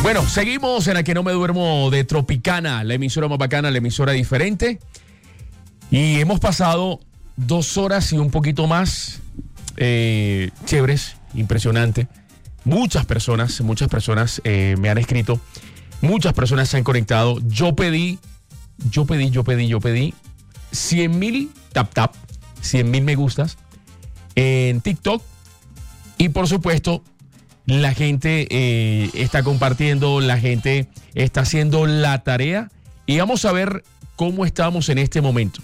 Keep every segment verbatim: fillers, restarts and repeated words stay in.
Bueno, seguimos en La Que No Me Duermo de Tropicana, la emisora más bacana, la emisora diferente. Y hemos pasado dos horas y un poquito más eh, chéveres, impresionante. Muchas personas, muchas personas eh, me han escrito, muchas personas se han conectado. Yo pedí, yo pedí, yo pedí, yo pedí cien mil tap tap, cien mil me gustas en TikTok. Y por supuesto, la gente eh, está compartiendo, la gente está haciendo la tarea. Y vamos a ver cómo estamos en este momento.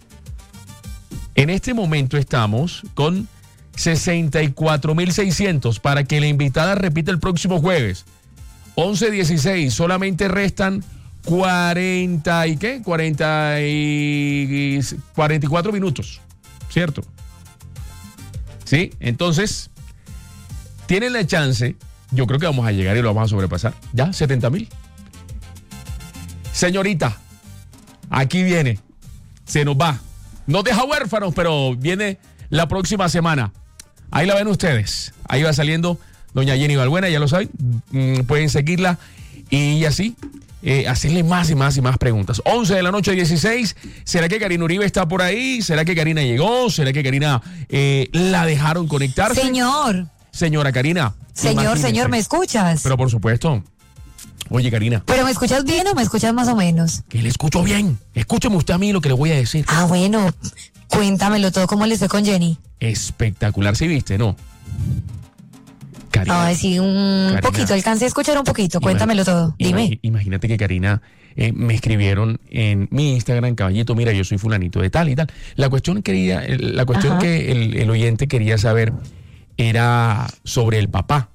En este momento estamos con sesenta y cuatro mil seiscientos para que la invitada repita el próximo jueves. once dieciséis, solamente restan cuarenta y qué? cuarenta y cuarenta y cuatro minutos, ¿cierto? Sí, entonces tienen la chance, yo creo que vamos a llegar y lo vamos a sobrepasar. Ya, setenta mil. Señorita, aquí viene, se nos va. Nos deja huérfanos, pero viene la próxima semana. Ahí la ven ustedes. Ahí va saliendo doña Jenny Balbuena, ya lo saben. Mm, pueden seguirla y así eh, hacerle más y más y más preguntas. once de la noche, dieciséis. ¿Será que Karina Uribe está por ahí? ¿Será que Karina llegó? ¿Será que Karina eh, la dejaron conectarse? Señor. Señora Karina. Señor, imagínese. Señor, ¿me escuchas? Pero por supuesto. Oye, Karina. ¿Pero me escuchas bien o me escuchas más o menos? Que le escucho bien. Escúcheme usted a mí lo que le voy a decir. Ah, bueno. Cuéntamelo todo. ¿Cómo le fue con Jenny? Espectacular, ¿sí viste, no? Karina. Ay, sí, un Karina, poquito. Alcancé a escuchar un poquito. Cuéntamelo todo. Dime. Imagínate que Karina eh, me escribieron en mi Instagram, caballito, mira, yo soy fulanito de tal y tal. La cuestión quería, la cuestión Ajá. que el, el oyente quería saber era sobre el papá.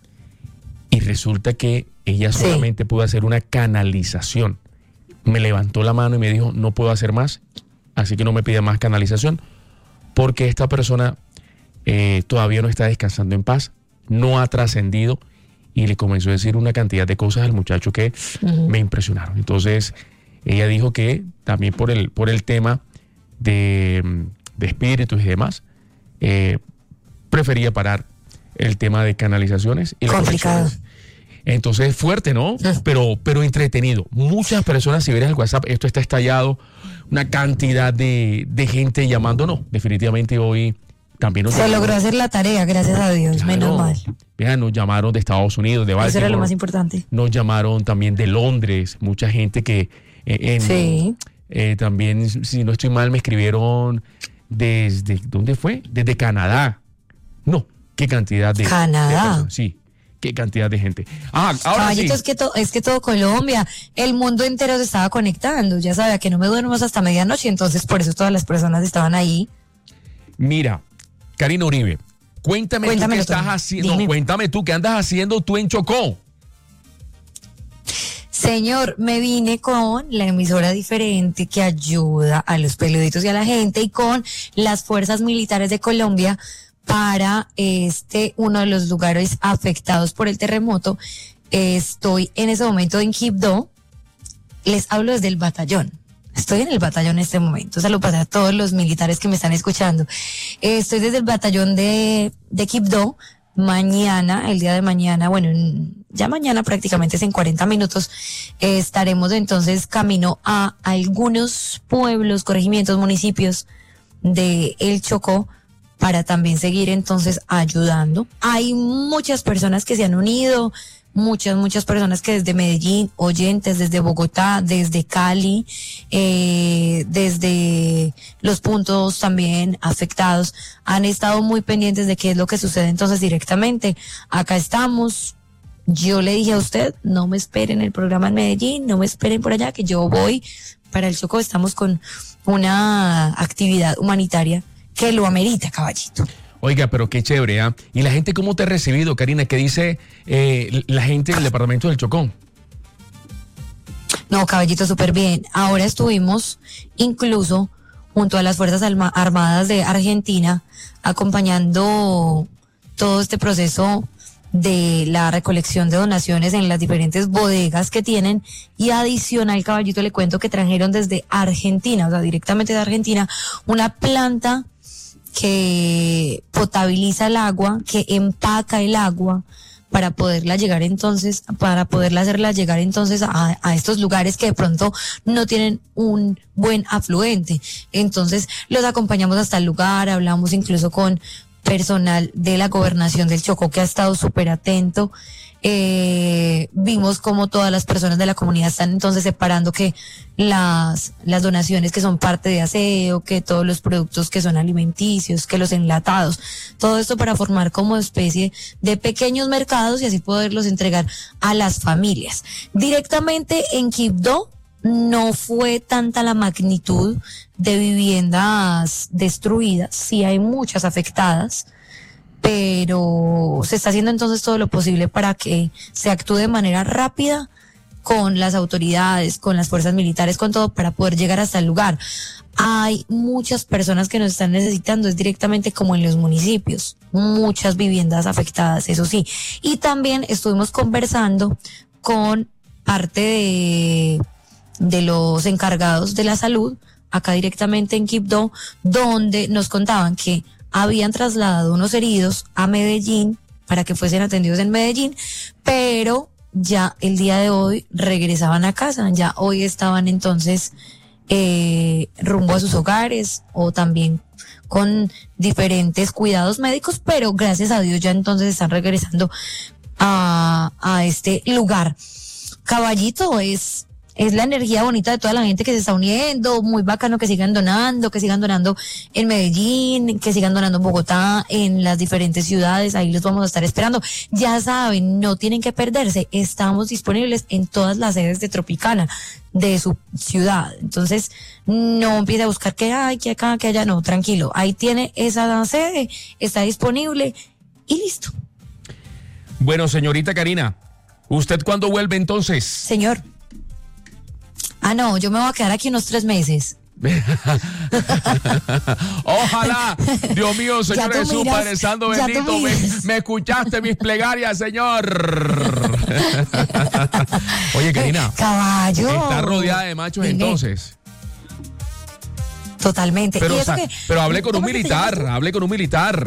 Y resulta que ella solamente sí. pudo hacer una canalización. Me levantó la mano y me dijo, no puedo hacer más, así que no me pida más canalización, porque esta persona eh, todavía no está descansando en paz, no ha trascendido, y le comenzó a decir una cantidad de cosas al muchacho que uh-huh. me impresionaron. Entonces, ella dijo que también por el, por el tema de, de espíritus y demás, eh, prefería parar el tema de canalizaciones y complicado. Entonces es fuerte, ¿no? Pero, pero entretenido. Muchas personas, si ves el WhatsApp, esto está estallado, una cantidad de, de gente llamando. No, definitivamente hoy también nos se llamaron. Logró hacer la tarea, gracias a Dios, claro, menos mal. Vean, nos llamaron de Estados Unidos, de Baltimore. Eso era lo más importante. Nos llamaron también de Londres, mucha gente que eh, en, sí. eh, también, si no estoy mal, me escribieron desde, ¿dónde fue? Desde Canadá. No, qué cantidad de... Canadá. De sí. Qué cantidad de gente. Ah, ahora Caballito, sí. es que, to, es que todo Colombia, el mundo entero se estaba conectando. Ya sabía que no me duermo hasta medianoche, entonces por eso todas las personas estaban ahí. Mira, Karina Uribe, cuéntame Cuéntamelo tú qué estás haciendo. No, cuéntame tú qué andas haciendo tú en Chocó. Señor, me vine con la emisora diferente que ayuda a los peluditos y a la gente y con las fuerzas militares de Colombia para este uno de los lugares afectados por el terremoto. Estoy en ese momento en Quibdó. Les hablo desde el batallón. Estoy en el batallón en este momento. Saludos para todos los militares que me están escuchando. Estoy desde el batallón de, de Quibdó. Mañana, el día de mañana, bueno, ya mañana prácticamente es en cuarenta minutos, eh, estaremos entonces camino a algunos pueblos, corregimientos, municipios de El Chocó, para también seguir entonces ayudando. Hay muchas personas que se han unido, muchas, muchas personas que desde Medellín, oyentes desde Bogotá, desde Cali, eh, desde los puntos también afectados, han estado muy pendientes de qué es lo que sucede entonces directamente. Acá estamos. Yo le dije a usted, no me esperen el programa en Medellín, no me esperen por allá, que yo voy para el Chocó. Estamos con una actividad humanitaria que lo amerita, caballito. Oiga, pero qué chévere, ¿ah? ¿eh? ¿Y la gente cómo te ha recibido, Karina? ¿Qué dice eh, la gente del departamento del Chocó? No, caballito, súper bien. Ahora estuvimos incluso junto a las Fuerzas Armadas de Argentina acompañando todo este proceso de la recolección de donaciones en las diferentes bodegas que tienen, y adicional, caballito, le cuento que trajeron desde Argentina, o sea, directamente de Argentina, una planta que potabiliza el agua, que empaca el agua para poderla llegar entonces, para poderla hacerla llegar entonces a, a estos lugares que de pronto no tienen un buen afluente. Entonces los acompañamos hasta el lugar, hablamos incluso con personal de la gobernación del Chocó que ha estado súper atento. Eh, vimos como todas las personas de la comunidad están entonces separando que las, las donaciones que son parte de aseo, que todos los productos que son alimenticios, que los enlatados, todo esto para formar como especie de pequeños mercados y así poderlos entregar a las familias. Directamente en Quibdó no fue tanta la magnitud de viviendas destruidas, sí hay muchas afectadas, pero se está haciendo entonces todo lo posible para que se actúe de manera rápida con las autoridades, con las fuerzas militares, con todo, para poder llegar hasta el lugar. Hay muchas personas que nos están necesitando, es directamente como en los municipios, muchas viviendas afectadas, eso sí. Y también estuvimos conversando con parte de, de los encargados de la salud, acá directamente en Quibdó, donde nos contaban que habían trasladado unos heridos a Medellín para que fuesen atendidos en Medellín, pero ya el día de hoy regresaban a casa, ya hoy estaban entonces eh, rumbo a sus hogares o también con diferentes cuidados médicos, pero gracias a Dios ya entonces están regresando a, a este lugar. Caballito, es... es la energía bonita de toda la gente que se está uniendo, muy bacano que sigan donando, que sigan donando en Medellín, que sigan donando en Bogotá, en las diferentes ciudades, ahí los vamos a estar esperando. Ya saben, no tienen que perderse, estamos disponibles en todas las sedes de Tropicana, de su ciudad. Entonces, no empiece a buscar que hay, que acá, que allá, no, tranquilo, ahí tiene esa sede, está disponible y listo. Bueno, señorita Karina, ¿usted cuándo vuelve entonces? Señor. Ah, no, yo me voy a quedar aquí unos tres meses. Ojalá, Dios mío, Señor Jesús, miras, Padre Santo bendito, me, me escuchaste mis plegarias, Señor. Oye, Karina, caballo, está rodeada de machos. Dime. Entonces. Totalmente. Pero, ¿Y o sea, que, pero hablé con un militar, hablé con un militar.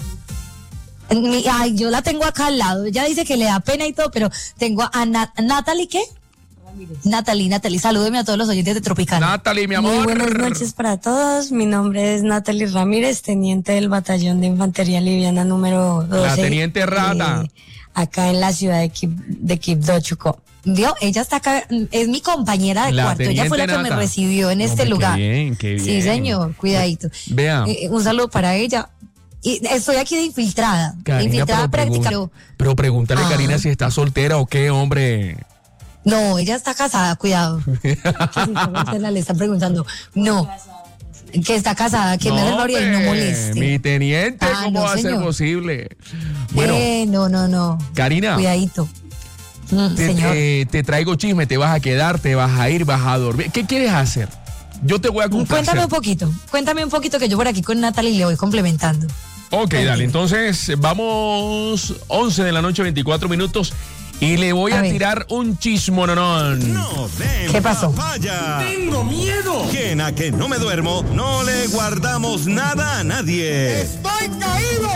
Ay, yo la tengo acá al lado. Ella dice que le da pena y todo, pero tengo a Nat Natalie, ¿qué? Natalie, Natalie, salúdeme a todos los oyentes de Tropicana. Natalie, mi amor. Muy buenas noches para todos. Mi nombre es Natalie Ramírez, teniente del Batallón de Infantería Liviana número doce. La teniente Rata. Eh, acá en la ciudad de, Quib, de Quibdó, Chocó. Vio, ella está acá, es mi compañera de la cuarto. Ella fue la que Nata. me recibió en este Hombre, lugar. Qué bien, qué bien. Sí, señor, cuidadito. Vea. Eh, un saludo para ella. Y estoy aquí de infiltrada. Karina, infiltrada pero, práctica. pregun pero pregúntale, ah. Karina, si está soltera o qué, hombre. No, ella está casada, cuidado. Que si le están preguntando. No, que está casada, que no, me gloria y no moleste. Mi teniente, ah, ¿cómo no, va señor. a ser posible? Bueno, eh, no, no, no. Karina. Cuidadito. Mm, te, señor. Te, te traigo chisme, te vas a quedar, te vas a ir, vas a dormir. ¿Qué quieres hacer? Yo te voy a complacer. Cuéntame un poquito, cuéntame un poquito que yo por aquí con Natalie le voy complementando. Ok, okay. Dale, entonces vamos once de la noche, veinticuatro minutos. Y le voy a, a tirar un chismononón. No den ¿Qué pasó? Papaya. ¡Tengo miedo! Que en A Que No Me Duermo no le guardamos nada a nadie. ¡Estoy caído!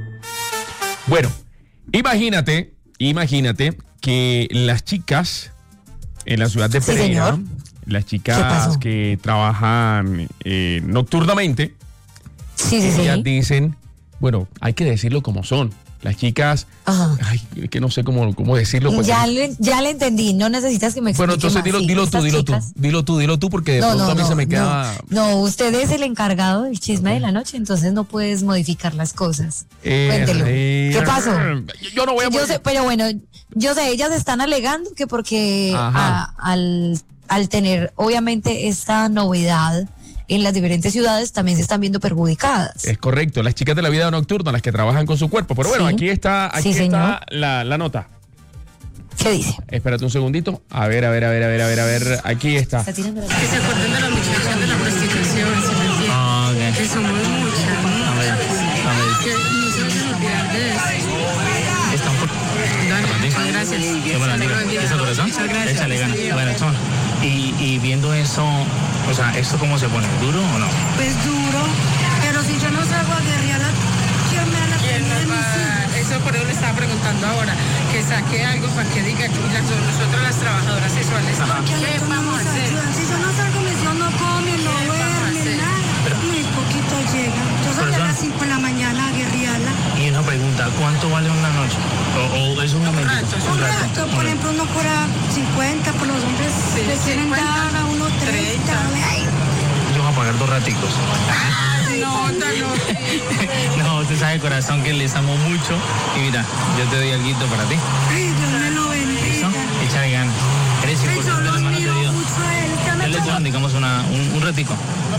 Bueno, imagínate, imagínate que las chicas en la ciudad de Pereira, sí, las chicas que trabajan eh, nocturnamente, sí, sí, ellas sí. dicen, bueno, hay que decirlo como son. Las chicas, Ajá. ay, que no sé cómo, cómo decirlo. Pues, ya, le, ya le entendí, no necesitas que me explique. Bueno, entonces dilo, más. dilo sí, tú, dilo chicas. tú, dilo tú, dilo tú, porque de no, pronto no, a mí no, se me queda... No, no, usted es el encargado del chisme de la noche, entonces no puedes modificar las cosas. Eh, Cuéntelo. Eh, ¿Qué pasó? Yo no voy a... Yo sé, pero bueno, yo sé, ellas están alegando que porque a, al, al tener, obviamente, esta novedad en las diferentes ciudades también se están viendo perjudicadas. Es correcto, las chicas de la vida nocturna, las que trabajan con su cuerpo. Pero bueno, sí. aquí está, aquí sí, está la, la nota. ¿Qué dice? Espérate un segundito. A ver, a ver, a ver, a ver, a ver, a ver. Aquí está. Que se acuerden de la muchacha de la prostitución, ¿sí me entienden? Ah, okay. Que somos muchas, ¿no? A ver, a ver. Que no se vayan a olvidar de eso. Está un poco. Dale, muchas gracias. Qué buena, ¿eso corazón? Muchas gracias. Échale ganas. Bueno, toma. Y, y viendo eso, o sea, ¿esto cómo se pone? ¿Duro o no? Pues duro, pero si yo no salgo a guerrear, ¿quién me va a ¿Quién nos va? Eso eso por eso le estaba preguntando ahora, que saque algo para que diga que las, nosotros las trabajadoras sexuales, ¿qué vamos a hacer? Si yo no salgo, mis hijos no comen, no duermen, nada. Muy poquito llegan. Yo salí a las cinco de la mañana a guerrearla. Y una pregunta, ¿cuánto vale una noche? ¿O, o es un momento? Un rato, por ejemplo, uno cobra cincuenta, por los hombres Sí, le quieren cincuenta, dar a uno treinta. Ay, Yo voy a pagar dos raticos. No, no, no. No, usted sabe, corazón, que les amo mucho. Y mira, yo te doy alguito para ti. ay, Dios me lo bendiga. ¿Listo? Échale ganas. Eres Ay, yo importante, lo hermano, te admiro digo. mucho a él. Ya me Dale, puedo- Juan, digamos una, un, un ratico.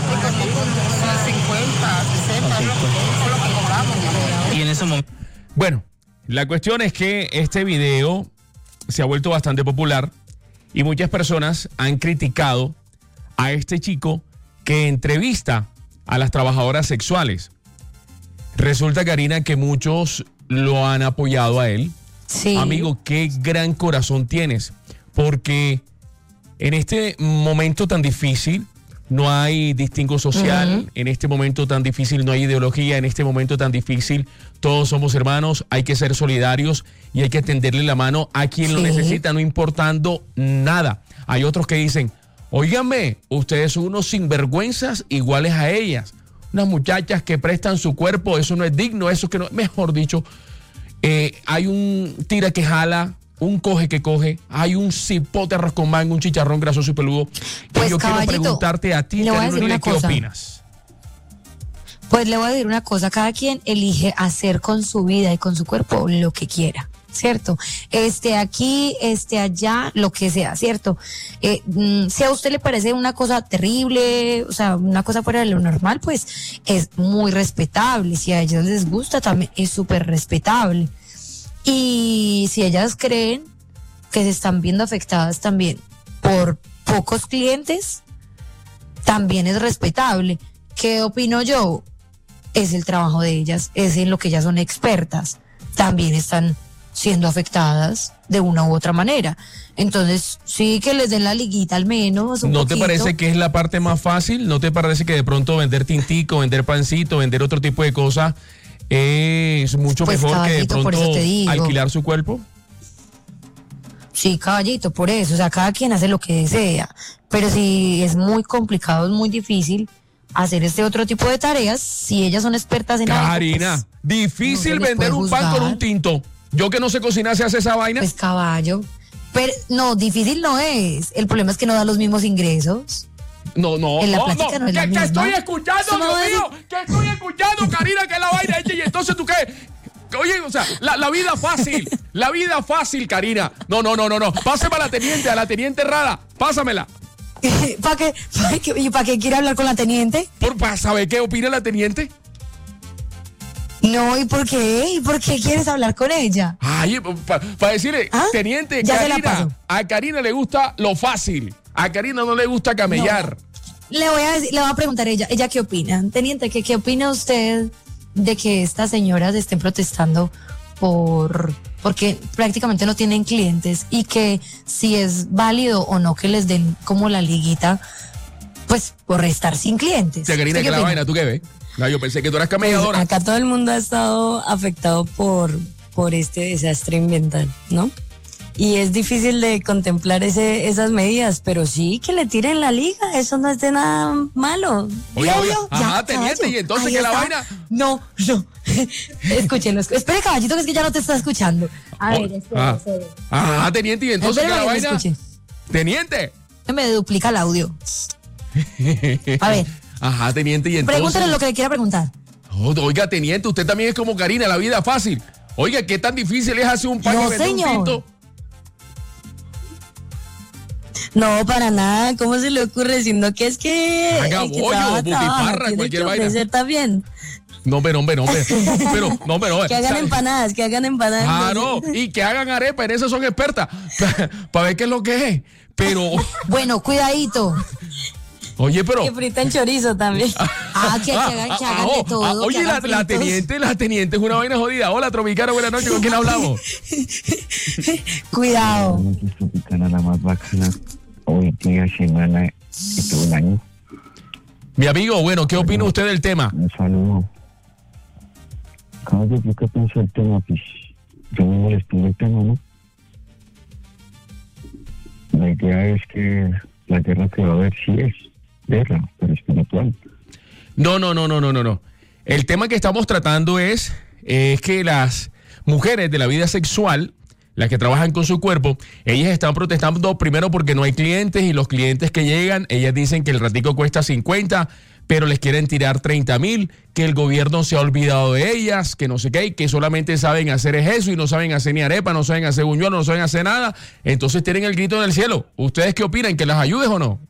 cincuenta, sesenta, lo que cobramos. Y en ese momento... Bueno, la cuestión es que este video se ha vuelto bastante popular y muchas personas han criticado a este chico que entrevista a las trabajadoras sexuales. Resulta, Karina, que muchos lo han apoyado a él. Sí. Amigo, qué gran corazón tienes, porque en este momento tan difícil no hay distingo social, Ujú. en este momento tan difícil no hay ideología, en este momento tan difícil todos somos hermanos, hay que ser solidarios y hay que tenderle la mano a quien lo Sí. necesita, no importando nada. Hay otros que dicen, óiganme, ustedes son unos sinvergüenzas iguales a ellas, unas muchachas que prestan su cuerpo, eso no es digno, eso que no, mejor dicho, eh, hay un tira que jala, un coge que coge, hay un cipote arroz con mango, un chicharrón grasoso y peludo. Pues, y yo caballito, quiero preguntarte a ti, le voy a Karina decir Uribe, una ¿qué cosa. opinas? Pues le voy a decir una cosa, cada quien elige hacer con su vida y con su cuerpo lo que quiera, ¿cierto? Este aquí, este allá, lo que sea, ¿cierto? Eh, mm, si a usted le parece una cosa terrible, o sea, una cosa fuera de lo normal, pues es muy respetable. Si a ellas les gusta, también es súper respetable. Y si ellas creen que se están viendo afectadas también por pocos clientes, también es respetable. ¿Qué opino yo? Es el trabajo de ellas, es en lo que ellas son expertas. También están siendo afectadas de una u otra manera. Entonces, sí que les den la liguita al menos. un ¿No te poquito. parece que es la parte más fácil? ¿No te parece que de pronto vender tintico, vender pancito, vender otro tipo de cosas es mucho Pues, mejor que de caballito, por pronto eso te digo. alquilar su cuerpo? Sí, caballito, por eso. O sea, cada quien hace lo que desea. Pero si es muy complicado, es muy difícil hacer este otro tipo de tareas, si ellas son expertas en algo, Karina, pues, difícil no se les vender puede un pan con juzgar. un tinto. Yo que no sé cocinar, ¿se hace esa vaina? pues caballo. Pero no, difícil no es. El problema es que no da los mismos ingresos. No, no, En la no, plática no, no es la que, que misma. estoy escuchando, Eso no Dios es- mío, que estoy escuchando, Karina, que es la vaina hecha y entonces tú qué. Oye, o sea, la, la vida fácil, la vida fácil, Karina. No, no, no, no, no. Pásame a la teniente, a la teniente rara, pásamela. ¿Para qué? ¿Para qué? ¿Y para qué quiere hablar con la teniente? Por, para saber qué opina la teniente. No, ¿y por qué? ¿Y por qué quieres hablar con ella? Ay, para decirle, ¿Ah? teniente, Ya se la Karina, paso. a Karina le gusta lo fácil. A Karina no le gusta camellar. Le voy a decir, le voy a preguntar a ella, ¿ella qué opina? Teniente, ¿qué, qué opina usted de que estas señoras estén protestando por porque prácticamente no tienen clientes y que si es válido o no que les den como la liguita, pues por estar sin clientes? Sí, Karina, ¿Usted que qué la opina? vaina, ¿tú qué ves? No, yo pensé que tú eras Pues, camelladora. acá todo el mundo ha estado afectado por, por este desastre ambiental, ¿no? Y es difícil de contemplar ese, esas medidas, pero sí que le tiren la liga, eso no es de nada malo. Oiga, ¿Vio, oiga, vio? ajá, Ya, teniente, caballo. y entonces Ahí que la está. vaina. No, no. Escúchenlo. escu- Espere, caballito, que es que ya no te está escuchando. A ver, espere, Ah, espere. ajá, teniente, y entonces que Espérame la que me vaina. escuche. Teniente. Me duplica el audio. A ver, Ajá, teniente, y entonces. pregúntale lo que le quiera preguntar. Oh, oiga, teniente, usted también es como Karina, la vida fácil. Oiga, ¿qué tan difícil es hacer un pan No, y vender un señor. tinto? No, para nada, ¿cómo se le ocurre? Sino que es que Haga el que bollo, trabaja, bupiparra, trabaja, tiene cualquier que vaina. ofrecer también. No, pero, hombre, no, hombre. Pero, no, pero. Que hagan ¿sabe? empanadas, que hagan empanadas. Claro, y que hagan arepa, en eso son expertas. Para ver qué es lo que es. Pero, Bueno, cuidadito. oye, pero. Que fritan chorizo también. Ah, que, que hagan, que hagan oh, de todo. ah, que oye, la, hagan la fritos. teniente, la teniente es una vaina jodida. Hola, Tropicana, buenas noches, ¿con quién hablamos? Cuidado. Noches Tropicana, la más bacana. Hoy día, semana y todo el año. Mi amigo, bueno, ¿qué opina usted del tema? Un saludo. Caballo, ¿yo qué pienso del tema? Pues yo mismo les pongo el tema, ¿no? La idea es que la guerra que va a haber sí es guerra, pero espiritual. No, no, no, no, no, no, no. El tema que estamos tratando es, es que las mujeres de la vida sexual, las que trabajan con su cuerpo, ellas están protestando primero porque no hay clientes y los clientes que llegan, ellas dicen que el ratico cuesta cincuenta, pero les quieren tirar treinta mil, que el gobierno se ha olvidado de ellas, que no sé qué, que solamente saben hacer es eso y no saben hacer ni arepa, no saben hacer buñuelo, no saben hacer nada. Entonces tienen el grito en el cielo. ¿Ustedes qué opinan? ¿Que las ayudes o no?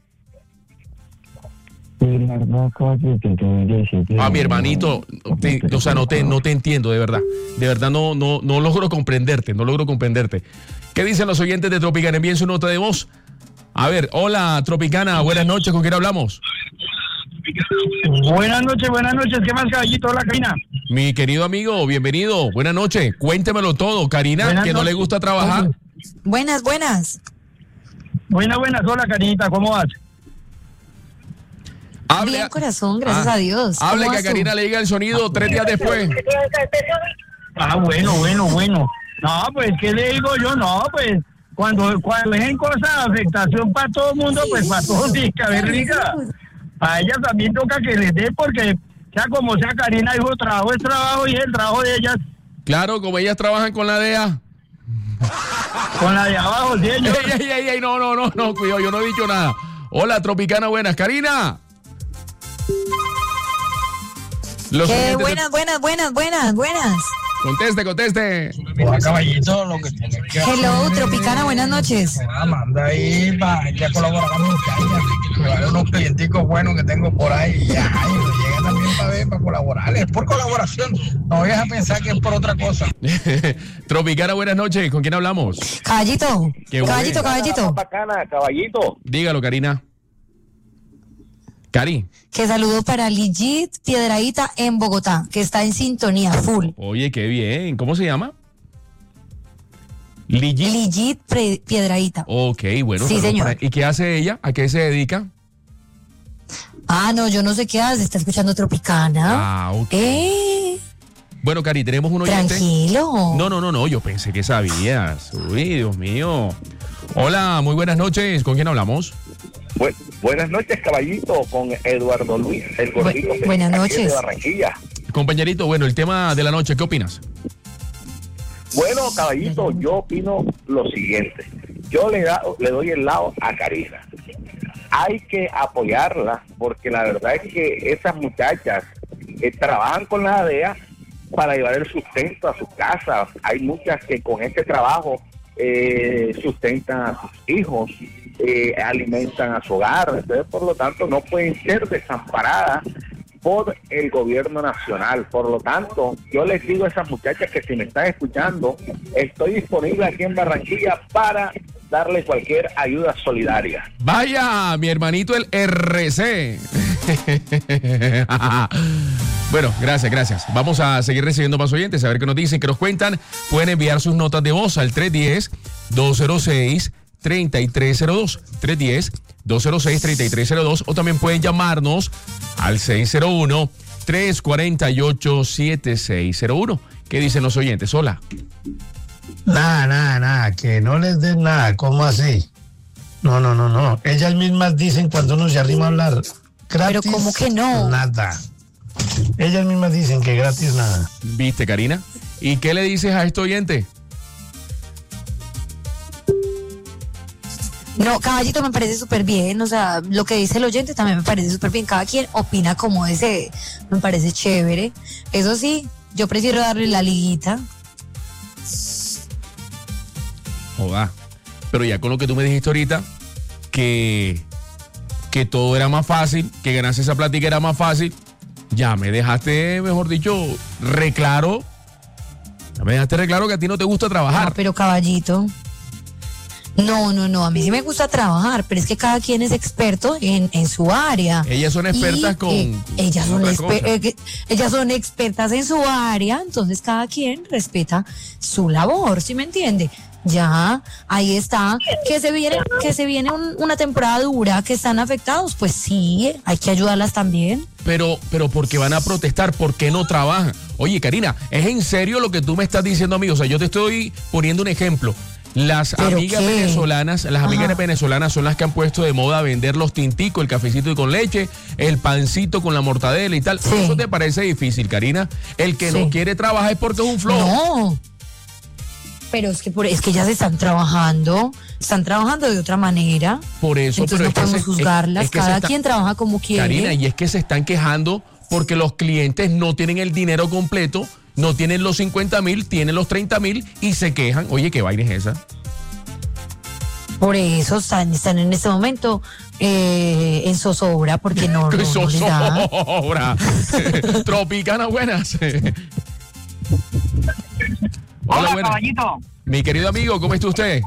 Ah, mi hermanito, te, o sea, no te, no te entiendo, de verdad. De verdad no, no, no logro comprenderte, no logro comprenderte. ¿Qué dicen los oyentes de Tropicana? Envíen su nota de voz. A ver, hola Tropicana, buenas noches, ¿con quién hablamos? Buenas noches, buenas noches, ¿qué más, caballito? Hola, Karina. Mi querido amigo, bienvenido, buenas noches, cuéntemelo todo. Karina, buenas que noches. No le gusta trabajar. Buenas, buenas. Buenas, buenas, hola, Karinita, ¿cómo vas? Hable, bien, corazón, gracias ah, a Dios. Hable que a Karina le diga el sonido tres días después. Ah, bueno, bueno, bueno. No, pues, ¿qué le digo yo? No, pues, cuando, cuando es en cosas de afectación para todo el mundo, pues para todos, sí, que a ver, rica. A ellas también toca que les dé, porque sea como sea, Karina dijo, trabajo es trabajo y es el trabajo de ellas. Claro, como ellas trabajan con la D E A. Con la de abajo, sí, señor. Ey, ey, ey, ey, no, no, no, no, cuidado, yo no he dicho nada. Hola, Tropicana, buenas. Karina. Los eh, buenas, de... buenas, buenas, buenas, buenas. Conteste, conteste. Hola, caballito, lo que tiene que Hello, hacer. Tropicana, buenas noches. Ah, manda ahí para ya colaborar con muchachas, que me vale unos clienticos buenos que tengo por ahí. Ya, y me llega también para ver, para colaborar. Es por colaboración. No vayas a pensar que es por otra cosa. Tropicana, buenas noches. ¿Con quién hablamos? Caballito. Qué caballito, bueno. caballito. Bacana, caballito. Dígalo, Karina. Cari. Que saludo para Ligit Piedradita en Bogotá, que está en sintonía full. Oye, qué bien. ¿Cómo se llama? Ligit. Ligit Piedradita. Ok, bueno. Sí, señor. ¿Y qué hace ella? ¿A qué se dedica? Ah, no, yo no sé qué hace. Está escuchando Tropicana. Ah, ok. Eh. Bueno, Cari, tenemos un oyente. Tranquilo. No, no, no, no. Yo pensé que sabías. Uy, Dios mío. Hola, muy buenas noches. ¿Con quién hablamos? Bu- buenas noches, caballito, con Eduardo Luis, el gordito. Bu- buenas noches. De Barranquilla. Compañerito, bueno, el tema de la noche, ¿qué opinas? Bueno, caballito, yo opino lo siguiente. Yo le, da, le doy el lado a Karina. Hay que apoyarla, porque la verdad es que esas muchachas eh, trabajan con la D E A para llevar el sustento a sus casas. Hay muchas que con este trabajo eh, sustentan a sus hijos, eh, alimentan a su hogar. Entonces, por lo tanto, no pueden ser desamparadas por el gobierno nacional. Por lo tanto, yo les digo a esas muchachas que si me están escuchando, estoy disponible aquí en Barranquilla para darle cualquier ayuda solidaria. Vaya, mi hermanito el R C. Bueno, gracias, gracias. Vamos a seguir recibiendo más oyentes, a ver qué nos dicen, qué nos cuentan. Pueden enviar sus notas de voz al tres uno cero, dos cero seis, tres tres cero dos. tres uno cero, dos cero seis, tres tres cero dos. O también pueden llamarnos al seis cero uno, tres cuatro ocho, siete seis cero uno. ¿Qué dicen los oyentes? Hola. Nada, nada, nada, que no les den nada. ¿Cómo así? No, no, no, no. Ellas mismas dicen cuando uno se arrima a hablar gratis. Pero ¿cómo que no? Nada. Ellas mismas dicen que gratis nada. ¿Viste, Karina? ¿Y qué le dices a este oyente? No, caballito, me parece súper bien. O sea, lo que dice el oyente también me parece súper bien. Cada quien opina como desee. Me parece chévere. Eso sí, yo prefiero darle la liguita. Joda. Pero ya con lo que tú me dijiste ahorita, que, que todo era más fácil, que ganarse esa plática era más fácil, ya me dejaste, mejor dicho, reclaro. Ya me dejaste reclaro que a ti no te gusta trabajar. Ah, pero caballito. No, no, no, a mí sí me gusta trabajar, pero es que cada quien es experto en, en su área. Ellas son expertas y, con, eh, ellas, con son exper- eh, ellas son expertas en su área, entonces cada quien respeta su labor, ¿sí me entiende? Ya, ahí está. Que se viene, que se viene un- una temporada dura, que están afectados, pues sí, hay que ayudarlas también. Pero, pero porque van a protestar, ¿por qué no trabajan? Oye, Karina, ¿es en serio lo que tú me estás diciendo, amigo? O sea, yo te estoy poniendo un ejemplo. Las ¿Pero amigas qué? venezolanas, las amigas Ajá. venezolanas son las que han puesto de moda vender los tinticos, el cafecito y con leche, el pancito con la mortadela y tal. Sí. ¿Eso te parece difícil, Karina? El que Sí. no quiere trabajar es porque es un flojo. No. Pero es que por, es que ellas están trabajando, están trabajando de otra manera. Por eso, Entonces pero no es que podemos se- es- juzgarlas, es que se cada está- quien trabaja como quiere. Karina, y es que se están quejando porque los clientes no tienen el dinero completo, no tienen los cincuenta mil, tienen los treinta mil y se quejan. Oye, ¿qué vaina es esa? Por eso están, están en este momento eh, en zozobra porque no, no, no les da. Zozobra. Tropicana, buenas. Hola, buenas. caballito. Mi querido amigo, ¿cómo está usted?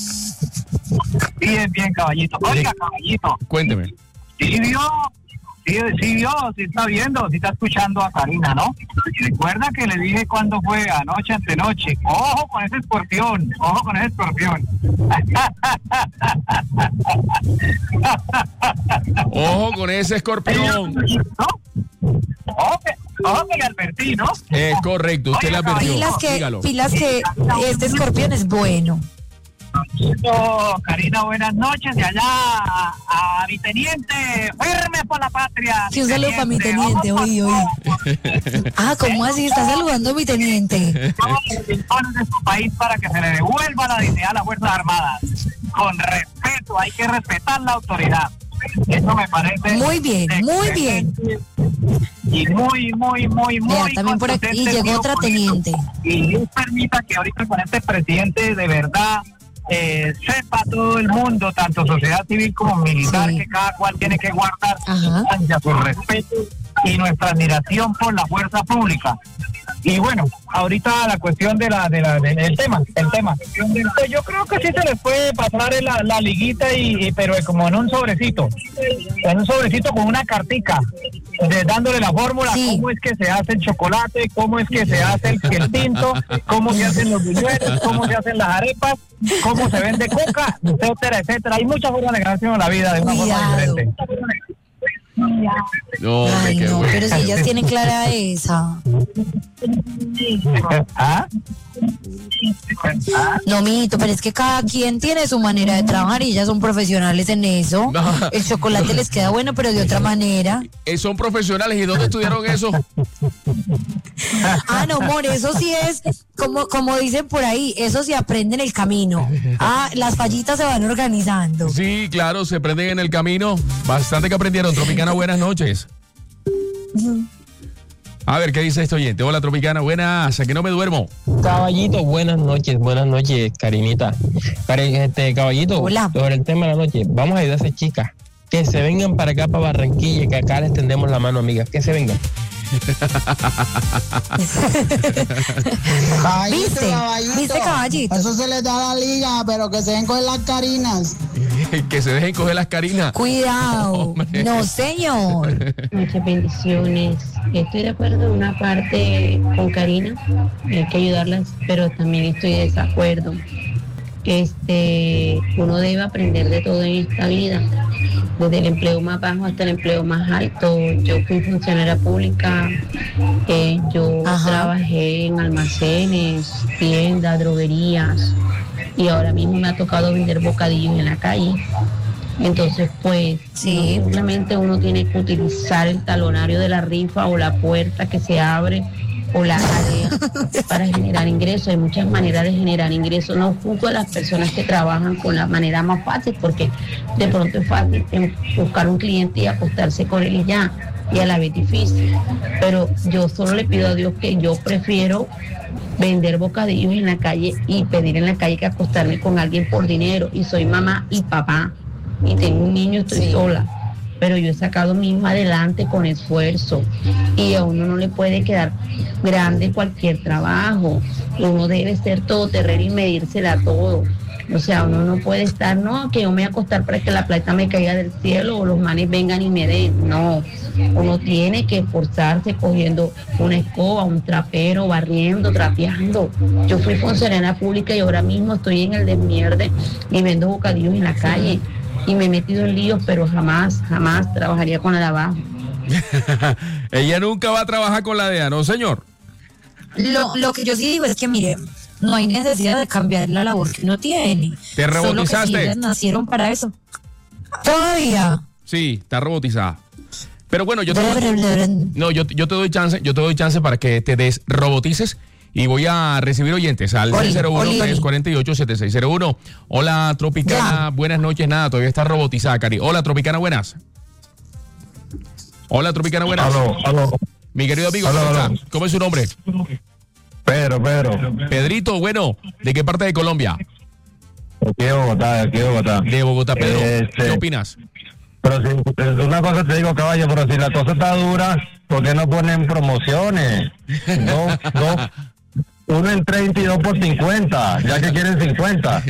Bien, bien, caballito. Oiga, caballito. Cuénteme. Sí vio, sí, sí vio, sí está viendo, sí está escuchando a Karina, ¿no? Y recuerda que le dije cuando fue anoche, antenoche. Ojo con ese escorpión, ojo con ese escorpión. Ojo con ese escorpión. ¿No? Ojo que, ojo que le advertí, ¿no? Es correcto, usted le advirtió. Pilas que, Dígalo. pilas que este escorpión es bueno. Oh, Karina, buenas noches. De allá a, a mi teniente, firme por la patria. Sí, un saludo para mi teniente, oí, oí. Ah, ¿cómo así? Está saludando a mi teniente. Todos los rincones de su país para que se le devuelva la dignidad a las Fuerzas Armadas. Con respeto, hay que respetar la autoridad. Eso me parece. Muy bien, muy bien. Y muy, muy, muy, muy. Vea, también por aquí contundente, llegó tío, otra con eso. teniente. Y Dios permita que ahorita con este presidente de verdad eh, sepa todo el mundo, tanto sociedad civil como militar, Sí. que cada cual tiene que guardar Ajá. su respeto y nuestra admiración por la fuerza pública. Y bueno, ahorita la cuestión de la, de la, de- del tema, el tema. Pues yo creo que sí se les puede pasar en la, la liguita y, y- pero como en un sobrecito, en un sobrecito con una cartica, de, dándole la fórmula, Sí. cómo es que se hace el chocolate, cómo es que se hace el, el tinto, cómo se hacen los buñuelos, cómo se hacen las arepas, cómo se vende coca, etcétera, etcétera. Hay muchas formas de ganarse la vida de una forma Cuidado. diferente. No, hombre, Ay, qué no, bueno. pero si ellas tienen clara esa. ¿Ah? No, mito, pero es que cada quien tiene su manera de trabajar y ellas son profesionales en eso. No. El chocolate les queda bueno, pero de otra manera. Eh, son profesionales. ¿Y dónde estudiaron eso? Ah, no, amor, eso sí es, como, como dicen por ahí, eso sí aprende en el camino. Ah, las fallitas se van organizando. Sí, claro, se prenden en el camino. Bastante que aprendieron. Tropicana, buenas noches. A ver, ¿qué dice este oyente? Hola, Tropicana, buenas. Aquí no me duermo. Caballito, buenas noches, buenas noches, Karinita. Cari- Este, caballito, Hola. sobre el tema de la noche, vamos a ayudar a esas chicas que se vengan para acá, para Barranquilla, que acá les tendemos la mano, amigas, que se vengan. ¿Viste? ¿Viste, caballito? Eso se les da a la liga, pero que se den con las Carinas. Que se dejen coger las Carinas. Cuidado. Hombre. No, señor. Muchas bendiciones. Estoy de acuerdo en una parte con Karina, hay que ayudarlas, pero también estoy de desacuerdo. Este, uno debe aprender de todo en esta vida, desde el empleo más bajo hasta el empleo más alto. Yo fui funcionaria pública, eh, yo Ajá. trabajé en almacenes, tiendas, droguerías, y ahora mismo me ha tocado vender bocadillos en la calle. Entonces, pues, Sí. no simplemente uno tiene que utilizar el talonario de la rifa o la puerta que se abre o la área para generar ingresos. Hay muchas maneras de generar ingresos. No juzgo a las personas que trabajan con la manera más fácil, porque de pronto es fácil em, buscar un cliente y acostarse con él y ya, y a la vez difícil. Pero yo solo le pido a Dios que yo prefiero vender bocadillos en la calle y pedir en la calle que acostarme con alguien por dinero. Y soy mamá y papá y tengo un niño, estoy Sí. sola, pero yo he sacado a mi hijo adelante con esfuerzo, y a uno no le puede quedar grande cualquier trabajo. Uno debe ser todoterreno y medírsela a todo. O sea, uno no puede estar, no, que yo me voy a acostar para que la plata me caiga del cielo o los manes vengan y me den. No, uno tiene que esforzarse cogiendo una escoba, un trapero, barriendo, trapeando. Yo fui funcionaria pública y ahora mismo estoy en el desmierde y vendo bocadillos en la calle y me he metido en líos, pero jamás, jamás trabajaría con la de abajo. Ella nunca va a trabajar con la D E A, ¿no, señor? Lo, lo que yo sí digo es que, mire, no hay necesidad de cambiar la labor que uno tiene. ¿Te robotizaste? Solo que si ellas nacieron para eso. Todavía. Sí, está robotizada. Pero bueno, yo te doy, no, yo, yo te doy chance, yo te doy chance para que te desrobotices y voy a recibir oyentes al seis cero uno, tres cuatro ocho, siete seis cero uno. Hola, Tropicana, ya. Buenas noches, nada, todavía está robotizada, Cari. Hola, Tropicana, buenas. Hola, Tropicana, buenas. Aló, aló. Mi querido amigo, aló, ¿cómo aló. está? ¿Cómo es su nombre? Pedro, Pedro. Pedrito, bueno, ¿de qué parte de Colombia? De aquí de Bogotá, de aquí de Bogotá. De Bogotá, Pedro. Este, ¿Qué opinas? Pero si, una cosa te digo, caballo, pero si la cosa está dura, ¿por qué no ponen promociones? Dos, dos, uno en treinta y dos por cincuenta, ya que quieren cincuenta.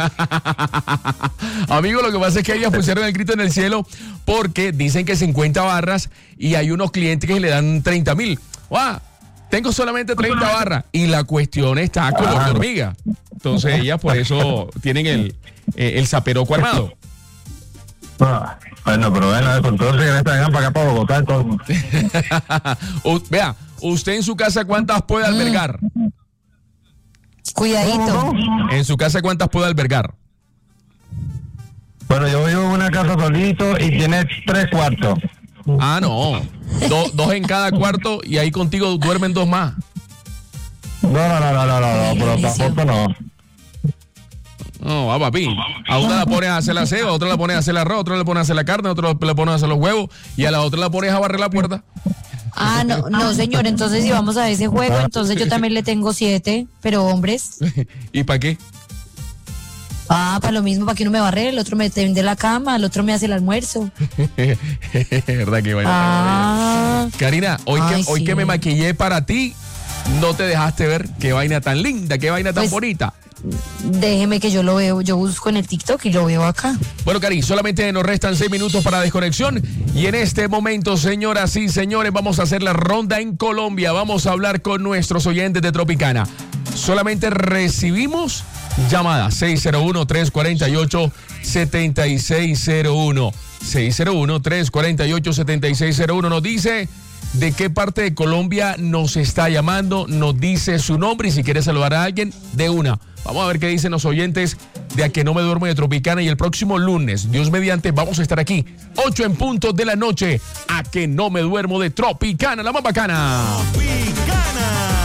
Amigo, lo que pasa es que ellas pusieron el grito en el cielo porque dicen que cincuenta barras y hay unos clientes que le dan treinta mil. ¡Wow! Tengo solamente treinta barras y la cuestión está color de hormiga. Entonces ellas por eso tienen el, eh, el zaperoco armado. Ah, bueno, pero bueno, con todo se vengan para acá, para Bogotá, entonces. U, vea, ¿usted en su casa cuántas puede albergar? Cuidadito. ¿En su casa cuántas puede albergar? Bueno, yo vivo en una casa solito y tiene tres cuartos. Ah, no. Do, dos en cada cuarto y ahí contigo duermen dos más. No, no, no, no, no, no, pero tampoco no. No, va, papi. A una la pones a hacer la ceba, a otra la pones a hacer el arroz, a otra le pones a hacer la carne, a otra le pones a hacer los huevos y a la otra la pones a barrer la puerta. Ah, no, no, señor. Entonces, si vamos a ese juego, entonces yo también le tengo siete, pero hombres. ¿Y para qué? Ah, para lo mismo, para que uno me barre, el otro me tiende la cama, el otro me hace el almuerzo. ¿Verdad que vaina? Ah. Karina, hoy, Ay, que, hoy sí. que me maquillé para ti, no te dejaste ver qué vaina tan linda, qué vaina tan Pues, bonita. Déjeme que yo lo veo, yo busco en el TikTok y lo veo acá. Bueno, Cari, solamente nos restan seis minutos para desconexión y en este momento, señoras y señores, vamos a hacer la ronda en Colombia. Vamos a hablar con nuestros oyentes de Tropicana. Solamente recibimos llamadas seis cero uno, tres cuatro ocho, siete seis cero uno. seis cero uno, tres cuatro ocho, siete seis cero uno. Nos dice de qué parte de Colombia nos está llamando, nos dice su nombre y si quiere saludar a alguien, de una. Vamos a ver qué dicen los oyentes de A Que No Me Duermo de Tropicana y el próximo lunes, Dios mediante, vamos a estar aquí, ocho en punto de la noche, A Que No Me Duermo de Tropicana, la más bacana. Tropicana,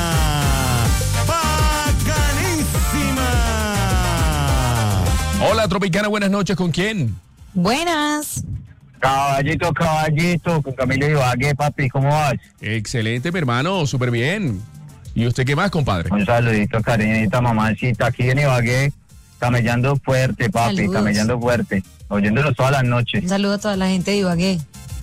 bacanísima. Hola Tropicana, buenas noches, ¿con quién? Buenas. Caballito, caballito, con Camilo Ibagué, papi, ¿cómo vas? Excelente, mi hermano, súper bien. ¿Y usted qué más, compadre? Un saludito, cariñita, mamacita, aquí en Ibagué, camellando fuerte, papi, Saludos. camellando fuerte, oyéndolo todas las noches. Un saludo a toda la gente de Ibagué.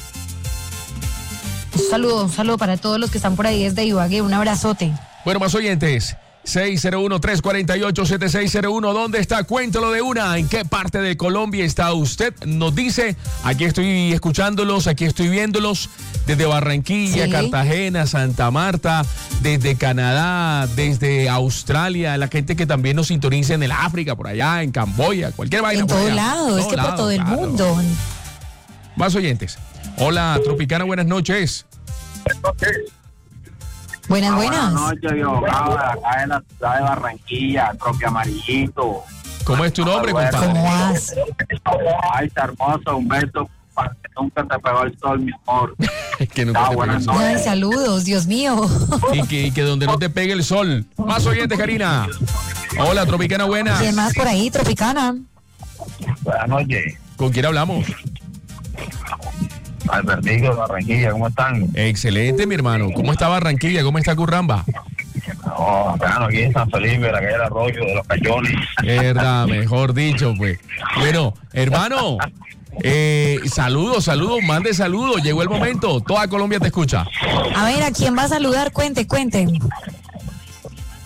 Un saludo, un saludo para todos los que están por ahí desde Ibagué. Un abrazote. Bueno, más oyentes. seis cero uno, tres cuatro ocho, siete seis cero uno. ¿Dónde está? Cuéntalo de una. ¿En qué parte de Colombia está usted? Nos dice. Aquí estoy escuchándolos, aquí estoy viéndolos. Desde Barranquilla, Sí. Cartagena, Santa Marta, desde Canadá, desde Australia. La gente que también nos sintoniza en el África, por allá, en Camboya, cualquier vaina. En por todo allá. lado, es que por lado, todo el claro. mundo. Más oyentes. Hola, Tropicana, buenas noches. Buenas, buenas. Buenas noches, yo, acá en la ciudad de Barranquilla, Troque Amarillito. ¿Cómo es tu nombre, compadre? ¿Cómo vas? Ay, está hermoso, un beso para que nunca te pegó el sol, mi amor. Que nunca Chao, te pegue el buenas sol. Ay, saludos, Dios mío. Y que, y que donde no te pegue el sol. Más oyentes, Karina. Hola, Tropicana, buenas. ¿Quién más por ahí? Tropicana. Buenas noches. ¿Con quién hablamos? Albertico de Barranquilla, ¿cómo están? Excelente, mi hermano. ¿Cómo está Barranquilla? ¿Cómo está Curramba? No, bueno, aquí en San Felipe, la calle del Arroyo, de los Cañones. Verdad, mejor dicho, pues. Bueno, hermano, eh, saludos, saludos, mande saludos. Llegó el momento. Toda Colombia te escucha. A ver, ¿a quién va a saludar? Cuente, cuente.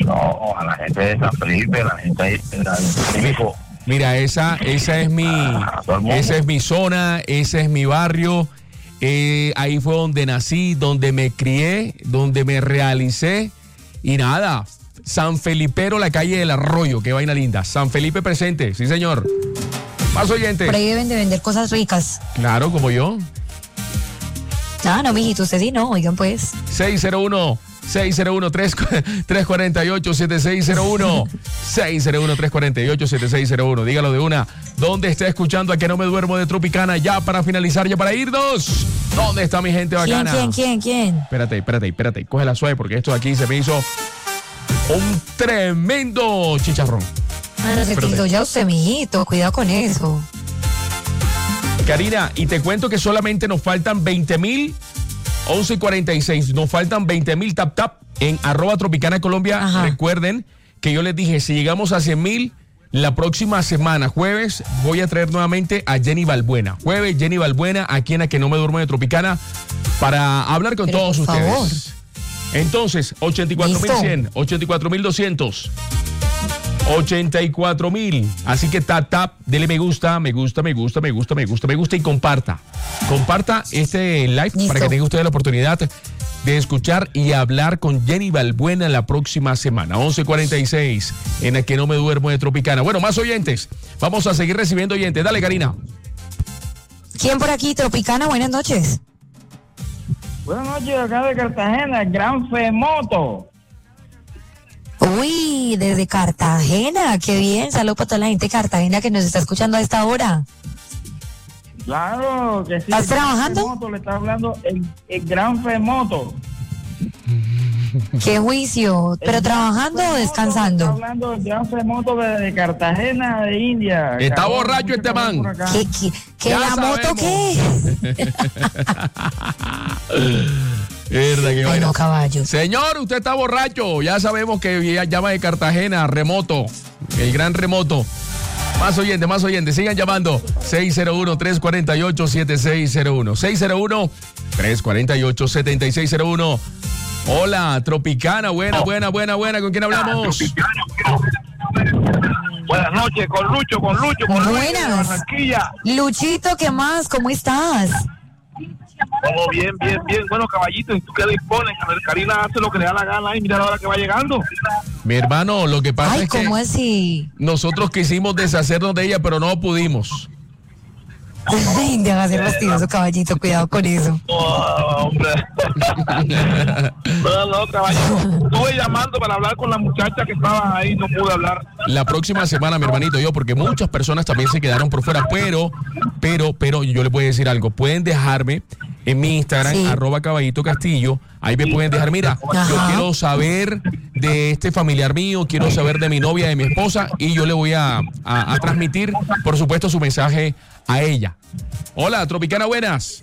No, a la gente de San Felipe, la gente ahí, típico. Mira, esa, esa es mi, Ah, esa es mi zona, ese es mi barrio. Eh, ahí fue donde nací, donde me crié, donde me realicé. Y nada, San Felipero, la calle del Arroyo, qué vaina linda. San Felipe presente, sí señor. Más oyentes. Por ahí deben de vender cosas ricas. Claro, como yo. Ah, no, mijito, usted sí no, oigan pues. seis cero uno, seis cero uno, tres cuatro ocho, siete seis cero uno. seis cero uno, tres cuatro ocho, siete seis cero uno. Dígalo de una. ¿Dónde está escuchando a Que No Me Duermo de Tropicana? Ya para finalizar, ya para irnos. ¿Dónde está mi gente ¿Quién, bacana? quién, quién, quién? Espérate, espérate, espérate. Cógela suave porque esto de aquí se me hizo un tremendo chicharrón. Ah, no se Espérate. tildó ya usted, mijito, cuidado con eso. Karina, y te cuento que solamente nos faltan veinte mil, once y cuarenta y seis, nos faltan veinte mil tap tap en arroba Tropicana Colombia. Ajá. Recuerden que yo les dije, si llegamos a cien mil, la próxima semana, jueves, voy a traer nuevamente a Jenny Balbuena. Jueves, Jenny Balbuena, aquí en A Que No Me Duermo de Tropicana, para hablar con Pero, todos por ustedes. favor. Entonces, ochenta y cuatro mil cien, ochenta y cuatro mil doscientos. ochenta y cuatro mil. Así que tap, tap, dele me gusta, me gusta, me gusta, me gusta, me gusta, me gusta y comparta. Comparta este live Listo. para que tenga usted la oportunidad de escuchar y hablar con Jenny Balbuena la próxima semana. once cuarenta y seis en A Que No Me Duermo de Tropicana. Bueno, más oyentes. Vamos a seguir recibiendo oyentes. Dale, Karina. ¿Quién por aquí? Tropicana, buenas noches. Buenas noches, acá de Cartagena, Gran Femoto. Uy, desde Cartagena, qué bien. Saludos para toda la gente de Cartagena que nos está escuchando a esta hora. Claro que sí. ¿Estás trabajando? Femoto, le está hablando el, el Gran Femoto. Qué juicio. ¿Pero El trabajando Gran o Femoto, descansando? Está hablando el Gran Femoto de, de Cartagena, de India. Está Cabrón, borracho mucho este calor man. por acá. ¿Qué, qué, qué Ya la moto sabemos. qué? Verdad que Ay, vaina. no, caballo. Señor, usted está borracho. Ya sabemos que ya llama de Cartagena, remoto. El gran remoto. Más oyentes, más oyentes. Sigan llamando. seis cero uno, tres cuatro ocho, siete seis cero uno. seis cero uno, tres cuatro ocho, siete seis cero uno. Hola, Tropicana. Buena, buena, buena, buena. ¿Con quién hablamos? Buenas noches, con Lucho, con Lucho, con Lucho de Buenas. Barranquilla. Luchito, ¿qué más? ¿Cómo estás? Todo bien, bien, bien. Bueno, caballito, ¿y tú qué dispones? A ver, Karina hace lo que le da la gana y mira la hora que va llegando. Mi hermano, lo que pasa Ay, es que ¿cómo así? nosotros quisimos deshacernos de ella, pero no pudimos. Ay, deja de ser fastidioso, caballito, cuidado con eso. Oh, hombre. No, no, caballito. Estuve llamando para hablar con la muchacha que estaba ahí, no pude hablar. La próxima semana, mi hermanito, yo, porque muchas personas también se quedaron por fuera, pero, pero, pero, yo les voy a decir algo. Pueden dejarme en mi Instagram, Sí. arroba caballito castillo. Ahí me pueden dejar, mira, yo Ajá. quiero saber de este familiar mío, quiero saber de mi novia, de mi esposa, y yo le voy a, a- a transmitir, por supuesto, su mensaje a ella. Hola, Tropicana, buenas.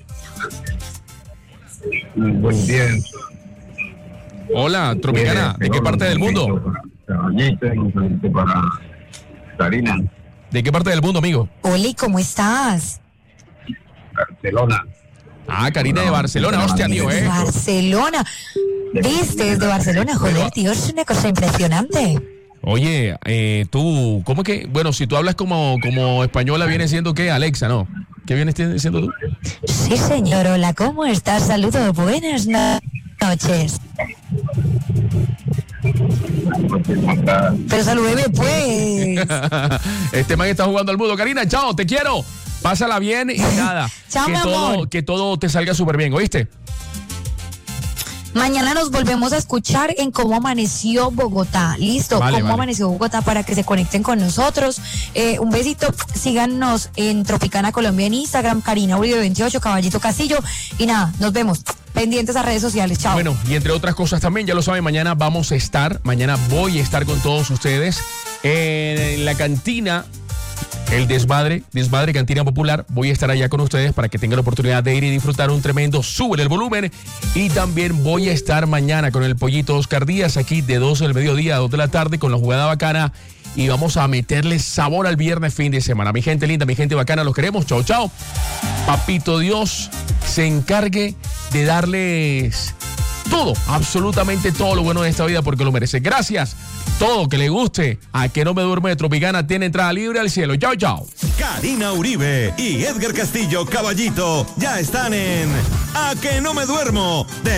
Muy bien. Hola, Tropicana, ¿de qué parte del mundo? Caballito, para Karina, ¿De qué parte del mundo, amigo? Oli, ¿cómo estás? Barcelona. Ah, Karina de Barcelona, hostia, tío, Desde ¿eh? Barcelona. ¿Viste? Desde Barcelona, joder, tío, es una cosa impresionante. Oye, eh, tú, ¿cómo es que? Bueno, si tú hablas como, como española, viene siendo ¿qué? Alexa, ¿no? ¿Qué vienes siendo tú? Sí, señor, hola, ¿cómo estás? Saludos, buenas no- noches. Pero salúdeme, pues. Este man está jugando al mudo. Karina, chao, te quiero. Pásala bien y nada. Chao, que mi todo, amor. que todo te salga súper bien, ¿oíste? Mañana nos volvemos a escuchar en Cómo Amaneció Bogotá. Listo, Vale, Cómo vale. Amaneció Bogotá para que se conecten con nosotros. Eh, un besito, síganos en Tropicana Colombia en Instagram, Karina Uribe veintiocho, Caballito Castillo. Y nada, nos vemos. Pendientes a redes sociales. Chao. Bueno, y entre otras cosas también, ya lo saben, mañana vamos a estar, mañana voy a estar con todos ustedes en la cantina. El Desmadre, Desmadre Cantina Popular. Voy a estar allá con ustedes para que tengan la oportunidad de ir y disfrutar un tremendo Sube el Volumen. Y también voy a estar mañana con el Pollito Oscar Díaz aquí de doce del mediodía a dos de la tarde con la jugada bacana. Y vamos a meterle sabor al viernes fin de semana. Mi gente linda, mi gente bacana, los queremos. Chao, chao. Papito Dios se encargue de darles todo, absolutamente todo lo bueno de esta vida porque lo merece. Gracias. todo que le guste. A Que No Me Duermo de Tropicana tiene entrada libre al cielo. Chao, chao. Karina Uribe y Edgar Castillo Caballito ya están en A Que No Me Duermo de